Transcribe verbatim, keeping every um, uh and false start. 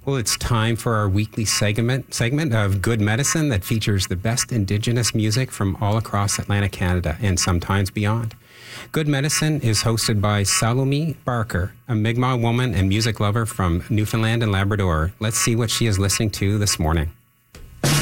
Well, it's time for our weekly segment segment of Good Medicine that features the best Indigenous music from all across Atlantic Canada and sometimes beyond. Good Medicine is hosted by Salome Barker, a Mi'kmaq woman and music lover from Newfoundland and Labrador. Let's see what she is listening to this morning.